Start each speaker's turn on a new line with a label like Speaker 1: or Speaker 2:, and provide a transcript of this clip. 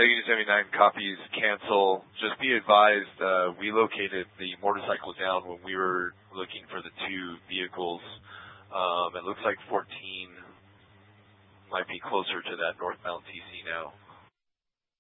Speaker 1: Negative 79 copies, cancel. Just be advised, we located the motorcycle down when we were looking for the two vehicles. It looks like 14 might be closer to that northbound TC now.